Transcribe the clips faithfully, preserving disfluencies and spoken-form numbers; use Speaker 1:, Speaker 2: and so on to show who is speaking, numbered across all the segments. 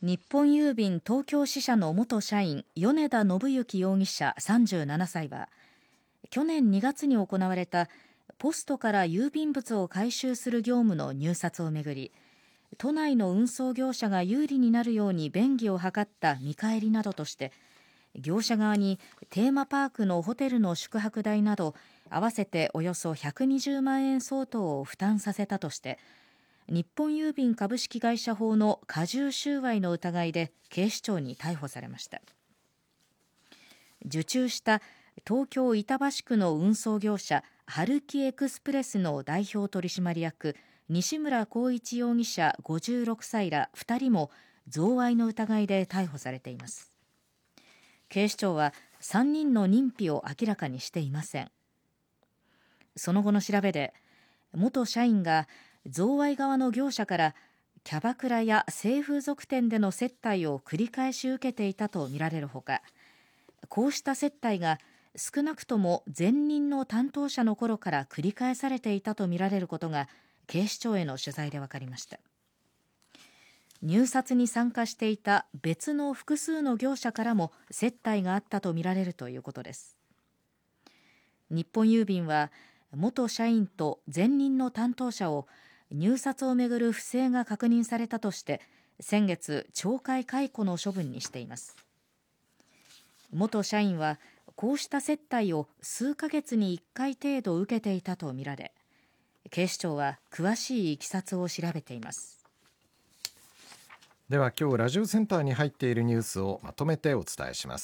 Speaker 1: 日本郵便東京支社の元社員米田信行容疑者さんじゅうななさいは、去年にがつに行われたポストから郵便物を回収する業務の入札をめぐり、都内の運送業者が有利になるように便宜を図った見返りなどとして、業者側にテーマパークのホテルの宿泊代など合わせておよそひゃくにじゅうまんえん相当を負担させたとして、日本郵便株式会社法の加重収賄の疑いで警視庁に逮捕されました。受注した東京板橋区の運送業者春木エクスプレスの代表取締役西村浩一容疑者ごじゅうろくさいらふたりも贈賄の疑いで逮捕されています。警視庁はさんにんの認否を明らかにしていません。その後の調べで、元社員が贈賄側の業者からキャバクラや性風俗店での接待を繰り返し受けていたとみられるほか、こうした接待が少なくとも前任の担当者の頃から繰り返されていたとみられることが警視庁への取材で分かりました。入札に参加していた別の複数の業者からも接待があったとみられるということです。日本郵便は元社員と前任の担当者を入札をめぐる不正が確認されたとして先月懲戒解雇の処分にしています。元社員はこうした接待を数ヶ月にいっかい程度受けていたとみられ、警視庁は詳しいいきさつを調べています。
Speaker 2: では今日ラジオセンターに入っているニュースをまとめてお伝えします。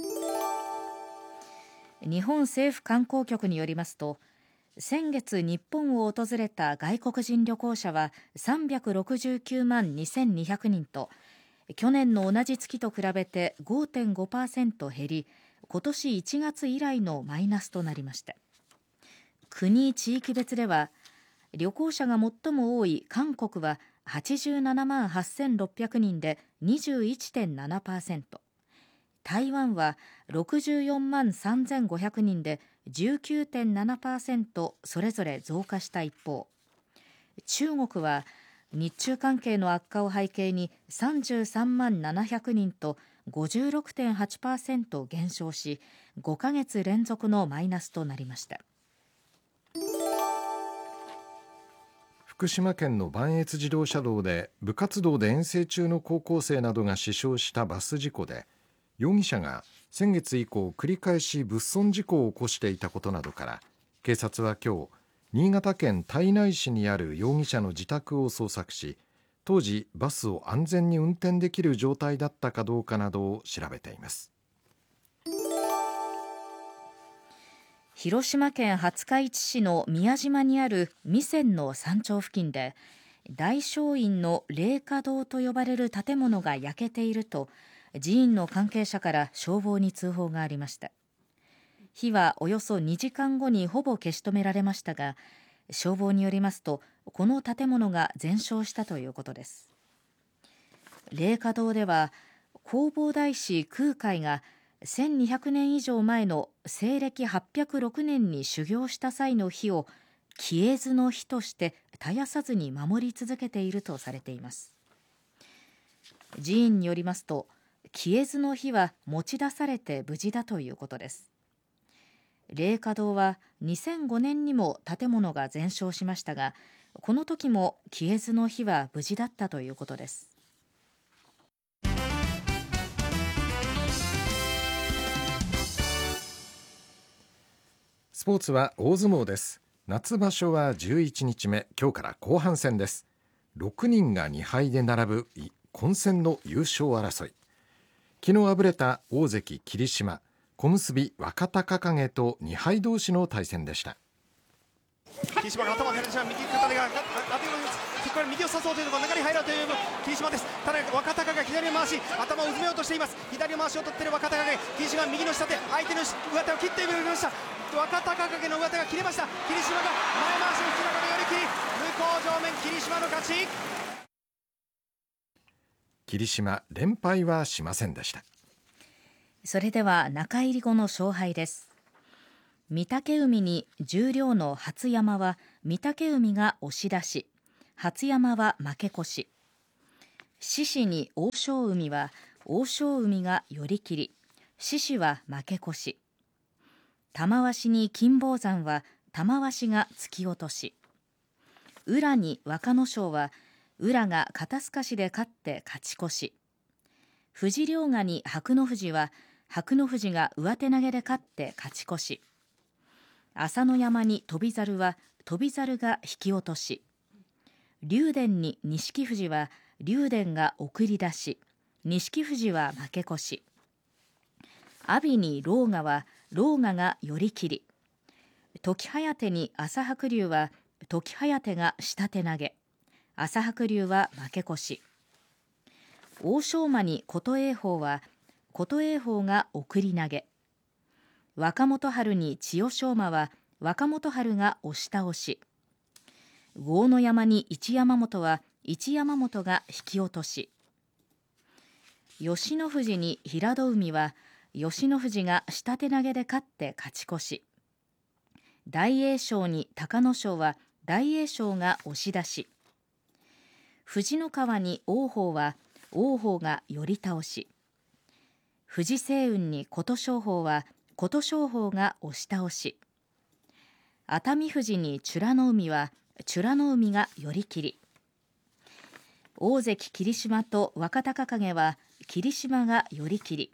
Speaker 1: 日本政府観光局によりますと、先月日本を訪れた外国人旅行者はさんびゃくろくじゅうきゅうまんにせんにひゃくにんと、去年の同じ月と比べて ごてんごパーセント 減り、今年いちがつ以来のマイナスとなりました。国・地域別では、旅行者が最も多い韓国ははちじゅうななまんはっせんろっぴゃくにんで にじゅういってんななパーセント、台湾はろくじゅうよんまんさんぜんごひゃくにんで じゅうきゅうてんななパーセント それぞれ増加した一方、中国は日中関係の悪化を背景にさんじゅうさんまんななひゃくにんと ごじゅうろくてんはちパーセント 減少し、ごかげつ連続のマイナスとなりました。
Speaker 2: 福島県の磐越自動車道で部活動で遠征中の高校生などが死傷したバス事故で、容疑者が先月以降繰り返し物損事故を起こしていたことなどから、警察は今日新潟県胎内市にある容疑者の自宅を捜索し、当時バスを安全に運転できる状態だったかどうかなどを調べています。
Speaker 1: 広島県廿日市市の宮島にある弥山の山頂付近で、大聖院の霊華堂と呼ばれる建物が焼けていると寺院の関係者から消防に通報がありました。火はおよそにじかんごにほぼ消し止められましたが、消防によりますとこの建物が全焼したということです。霊華堂では弘法大師空海がせんにひゃくねん以上前の西暦はっぴゃくろくねんに修行した際の火を消えずの火として絶やさずに守り続けているとされています。寺院によりますと、消えずの火は持ち出されて無事だということです。霊華堂はにせんごねんにも建物が全焼しましたが、この時も消えずの火は無事だったということです。
Speaker 2: スポーツは大相撲です。夏場所はじゅういちにちめ、今日から後半戦です。ろくにんがにはいで並ぶ混戦の優勝争い。昨日敗れた大関霧島、小結若隆景とにはい同士の対戦でした。
Speaker 3: 霧島が頭を蹴られてしまう。右肩でがそこから右を刺そうというところ、中に入ろうという霧島です。ただ若隆景左を回し頭をうずめようとしています。左を回しを取っている若隆景、霧島が右の下手、相手の上手を切っていきました。若隆景の上手が切れました。霧島が前回しの引き中で寄り切り、向こう正面霧島の勝ち。
Speaker 2: 霧島連敗はしませんでした。
Speaker 1: それでは中入り後の勝敗です。御嶽海に十両の初山は御嶽海が押し出し、初山は負け越し。 獅子に大正海は大正海が寄り切り、獅子は負け越し。玉鷲に金峰山は玉鷲が突き落とし。宇良に若野賞は宇良が肩透かしで勝って勝ち越し。富士凌駕に白野富士は白野富士が上手投げで勝って勝ち越し。朝乃山に翔猿は翔猿が引き落とし。竜電に錦富士は竜電が送り出し、錦富士は負け越し。阿炎に狼雅は狼雅が寄り切り。時疾に朝白龍は時疾が下手投げ、朝白龍は負け越し。欧勝馬に琴栄鵬は琴栄鵬が送り投げ。若元春に千代翔馬は若元春が押し倒し。豪ノ山に一山本は一山本が引き落とし。吉野富士に平戸海は吉野富士が下手投げで勝って勝ち越し。大栄翔に隆の勝は大栄翔が押し出し。富士の川に王鵬は王鵬が寄り倒し。富士青雲に琴勝峰は琴勝峰が押し倒し。熱海富士に美ノ海は美ノ海が寄り切り。大関霧島と若隆景は霧島が寄り切り。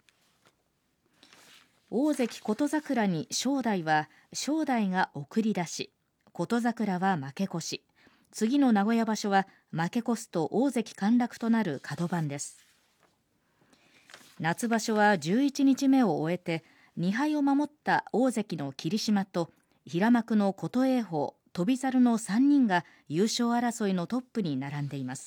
Speaker 1: 大関琴櫻に正代は正代が送り出し、琴櫻は負け越し。次の名古屋場所は負け越すと大関陥落となる角番です。夏場所はじゅういちにちめを終えてにはいを守った大関の霧島と平幕の琴栄鵬、翔猿のさんにんが優勝争いのトップに並んでいます。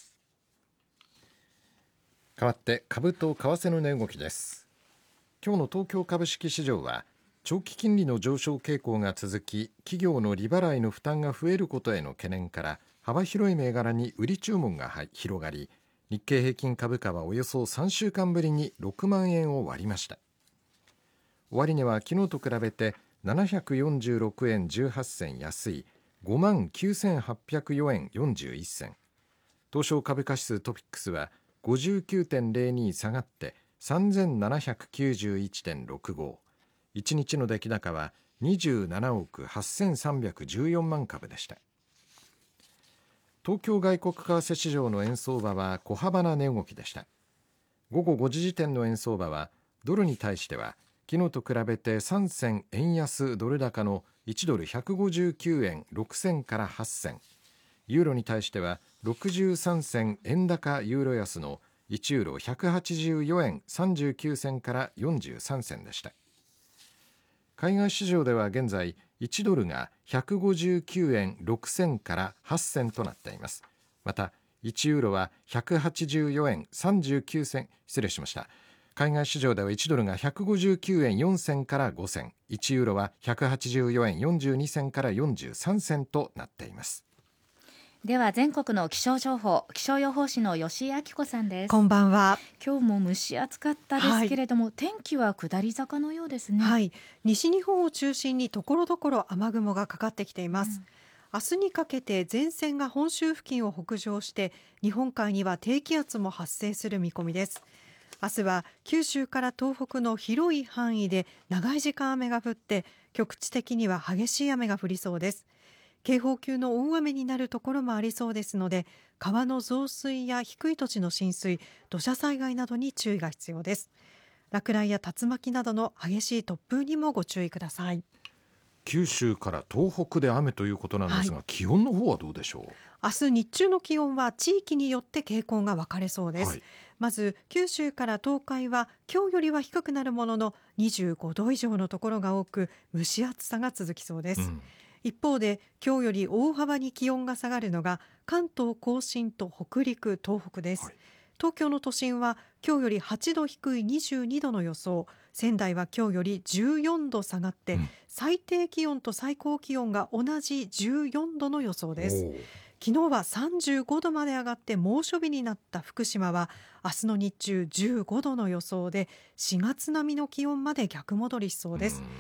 Speaker 2: 変わって株と為替の値動きです。今日の東京株式市場は長期金利の上昇傾向が続き、企業の利払いの負担が増えることへの懸念から幅広い銘柄に売り注文が広がり、日経平均株価はおよそさんしゅうかんぶりにろくまんえんを割りました。終値は昨日と比べてななひゃくよんじゅうろくえんじゅうはちせん安い ごまんきゅうせんはっぴゃくよえんよんじゅういっせん。東証株価指数トピックスは ごじゅうきゅうてんゼロに 下がってさんぜんななひゃくきゅうじゅういちてんろくご。いちにちの出来高はにじゅうななおくはっせんさんびゃくじゅうよんまん株でした。東京外国為替市場の円相場は小幅な値動きでした。午後ごじ時点の円相場はドルに対しては昨日と比べてさん銭円安ドル高のいちドルひゃくごじゅうきゅうえんろくせんからはち銭、ユーロに対してはろくじゅうさん銭円高ユーロ安のいちユーロひゃくはちじゅうよえんさんじゅうきゅう銭からよんじゅうさん銭でした。海外市場では現在いちドルがひゃくごじゅうきゅうえんろく銭からはち銭となっています。またいちユーロはひゃくはちじゅうよえんさんじゅうきゅう銭、失礼しました。海外市場ではいちドルがひゃくごじゅうきゅうえんよん銭からご銭、いちユーロはひゃくはちじゅうよえんよんじゅうに銭からよんじゅうさん銭となっています。
Speaker 1: では全国の気象情報、気象予報士の吉井明子さんです。
Speaker 4: こんばんは。
Speaker 1: 今日も蒸し暑かったですけれども、はい、天気は下り坂のようですね。
Speaker 4: はい、西日本を中心にところどころ雨雲がかかってきています。うん、明日にかけて前線が本州付近を北上して日本海には低気圧も発生する見込みです。明日は九州から東北の広い範囲で長い時間雨が降って局地的には激しい雨が降りそうです。警報級の大雨になるところもありそうですので、川の増水や低い土地の浸水、土砂災害などに注意が必要です。落雷や竜巻などの激しい突風にもご注意ください。
Speaker 2: 九州から東北で雨ということなんですが、はい、気温の方はどうでしょう。
Speaker 4: 明日日中の気温は地域によって傾向が分かれそうです。はい、まず九州から東海は今日よりは低くなるもののにじゅうごど以上のところが多く蒸し暑さが続きそうです。うん、一方で今日より大幅に気温が下がるのが関東甲信と北陸、東北です。はい、東京の都心は今日よりはちど低いにじゅうにどの予想、仙台は今日よりじゅうよんど下がって、うん、最低気温と最高気温が同じじゅうよんどの予想です。昨日はさんじゅうごどまで上がって猛暑日になった福島は明日の日中じゅうごどの予想でしがつ並みの気温まで逆戻りしそうです。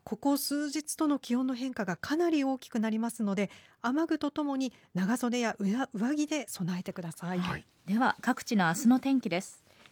Speaker 4: ここ数日との気温の変化がかなり大きくなりますので、雨具とともに長袖や上上着で備えてください。
Speaker 2: はい、
Speaker 1: では各地の明日の天気です。